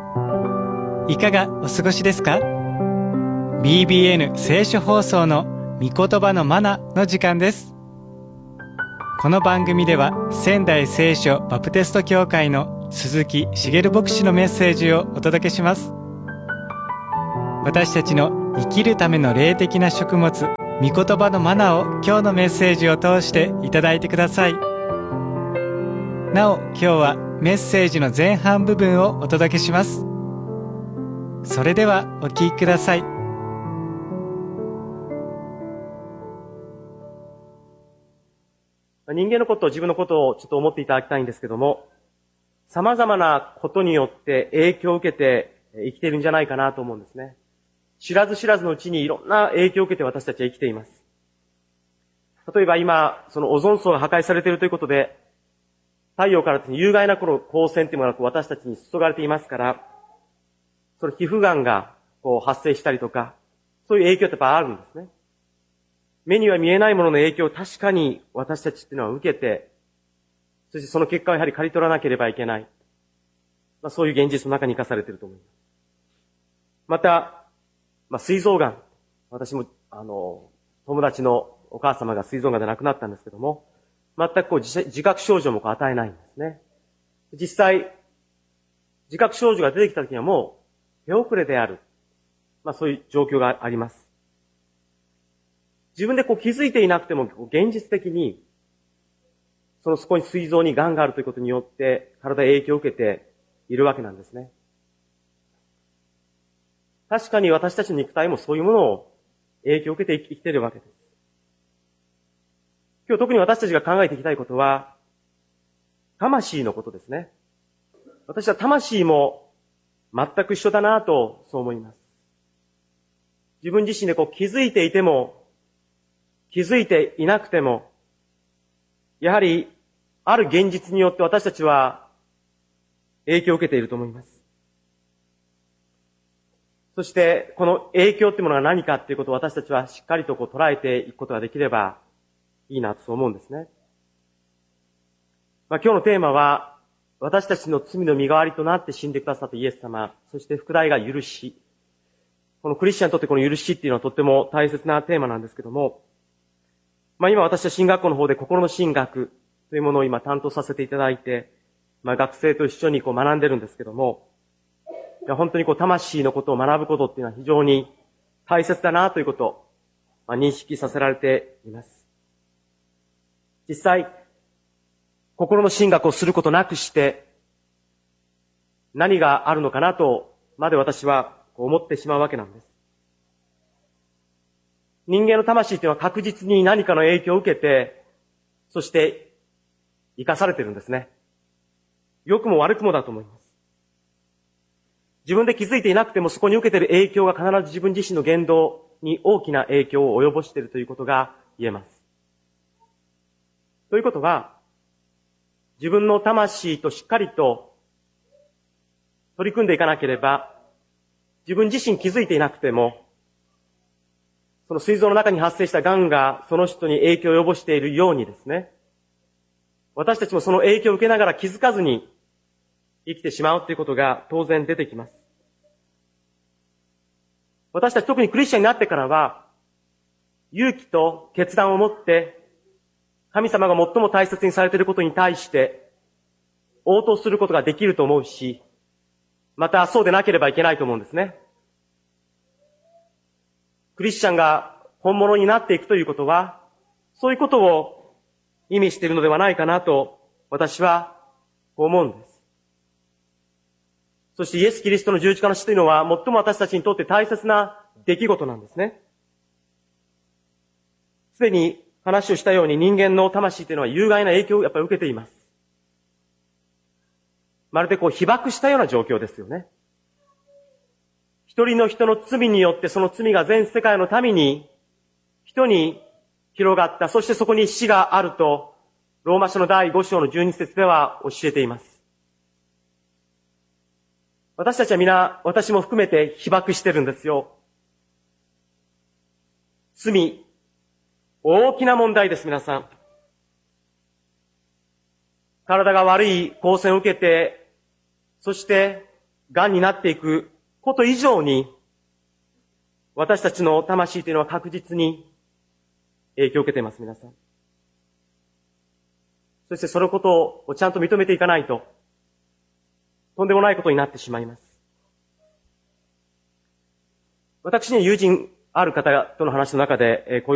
いかがお過ごしですか？ BBN 聖書放送の御言葉のマナの時間です。この番組では仙台聖書バプテスト教会の鈴木茂牧師のメッセージをお届けします。私たちの生きるための霊的な食物、御言葉のマナを今日のメッセージを通していただいてください。なお今日はメッセージの前半部分をお届けします。それではお聞きください。 人間のことを自分のことをちょっと思っていただきたいんですけども、様々なことによって影響を受けて生きているんじゃないかなと思うんですね。知らず知らずのうちにいろんな影響を受けて私たちは生きています。例えば今、そのオゾン層が破壊されているということで、太陽から有害な光線というものが私たちに注がれていますから、その皮膚がんが発生したりとか、そういう影響ってやっぱあるんですね。目には見えないものの影響を確かに私たちっていうのは受けて、そしてその結果をやはり刈り取らなければいけない。そういう現実の中に生かされていると思います。また、膵臓がん。私も、友達のお母様が膵臓がんで亡くなったんですけども、全く自覚症状も与えないんですね。実際、自覚症状が出てきた時にはもう手遅れである。そういう状況があります。自分で気づいていなくても現実的にそこに膵臓に癌があるということによって体へ影響を受けているわけなんですね。確かに私たちの肉体もそういうものを影響を受けて生きているわけです。今日特に私たちが考えていきたいことは魂のことですね。私は魂も全く一緒だなとそう思います。自分自身で気づいていても気づいていなくても、やはり、ある現実によって私たちは影響を受けていると思います。そして、この影響というものが何かということを私たちはしっかりと捉えていくことができればいいなとそう思うんですね。今日のテーマは、私たちの罪の身代わりとなって死んでくださったイエス様、そして副題が許し。このクリスチャンにとってこの許しっていうのはとっても大切なテーマなんですけども、今私は進学校の方で心の神学というものを今担当させていただいて、学生と一緒に学んでるんですけども、本当に魂のことを学ぶことっていうのは非常に大切だなということを認識させられています。実際、心の神学をすることなくして何があるのかなとまで私は思ってしまうわけなんです。人間の魂というのは確実に何かの影響を受けて、そして生かされているんですね。良くも悪くもだと思います。自分で気づいていなくてもそこに受けている影響が必ず自分自身の言動に大きな影響を及ぼしているということが言えます。ということは、自分の魂としっかりと取り組んでいかなければ、自分自身気づいていなくても、その膵臓の中に発生した癌がその人に影響を及ぼしているようにですね、私たちもその影響を受けながら気づかずに生きてしまうということが当然出てきます。私たち特にクリスチャンになってからは、勇気と決断を持って、神様が最も大切にされていることに対して応答することができると思うし、またそうでなければいけないと思うんですね。クリスチャンが本物になっていくということは、そういうことを意味しているのではないかなと私は思うんです。そしてイエス・キリストの十字架の死というのは最も私たちにとって大切な出来事なんですね。すでに話をしたように人間の魂というのは有害な影響をやっぱり受けています。まるで被爆したような状況ですよね。一人の人の罪によってその罪が全世界の民に、人に広がった。そしてそこに死があると、ローマ書の第5章の12節では教えています。私たちは皆、私も含めて被爆してるんですよ。罪、大きな問題です、皆さん。体が悪い光線を受けて、そして癌になっていくこと以上に、私たちの魂というのは確実に影響を受けています、皆さん。そしてそのことをちゃんと認めていかないと、とんでもないことになってしまいます。私に友人ある方との話の中で、こういう